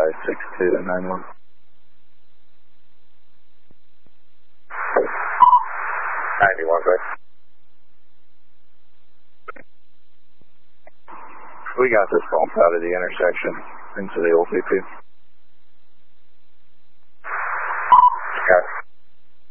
62 and 91. We got this bump out of the intersection into the old VP.